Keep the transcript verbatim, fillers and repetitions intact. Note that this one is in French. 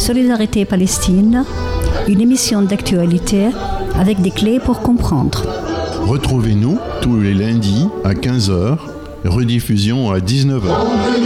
Solidarité Palestine, une émission d'actualité avec des clés pour comprendre. Retrouvez-nous tous les lundis à quinze heures, rediffusion à dix-neuf heures.